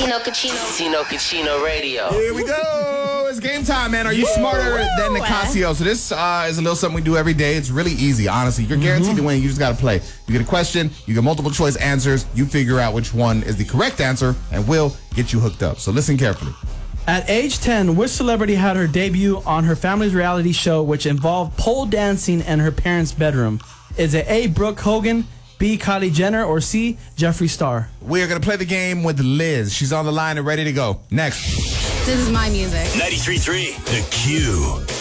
Kachino Radio. Here we go. It's game time, man. Are you smarter than Nicasio? So this is a little something we do every day. It's really easy, honestly. You're guaranteed to win. You just got to play. You get a question. You get multiple choice answers. You figure out which one is the correct answer, and we'll get you hooked up. So listen carefully. At age 10, which celebrity had her debut on her family's reality show, which involved pole dancing in her parents' bedroom? Is it A, Brooke Hogan, B, Kylie Jenner, or C, Jeffree Star? We are going to play the game with Liz. She's on the line and ready to go. Next. This is my music. 93.3 The Q.